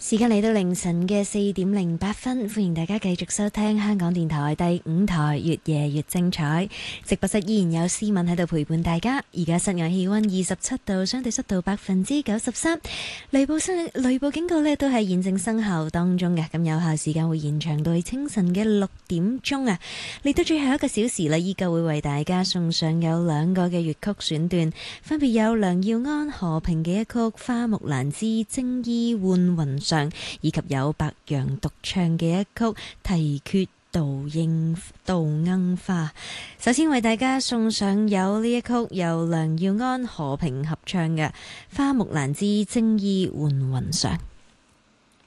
時間嚟到凌晨嘅4:08，歡迎大家繼續收聽香港電台第5台越夜越精彩。直播室依然有思敏喺度陪伴大家。而家室外氣溫27度，相對濕度93%。雷暴警告呢都係現正生效當中嘅，咁有效時間會延長到清晨嘅6點鐘啊！嚟到最後一個小時啦，依舊會為大家送上有2個嘅粵曲選段，分別有梁耀安、何平嘅一曲《花木蘭之征衣浣雲上》，以及有白楊獨唱嘅一曲《題訣杜鶯花》。首先為大家送上有呢一曲由梁耀安、何平合唱嘅《花木蘭之征衣浣雲上》。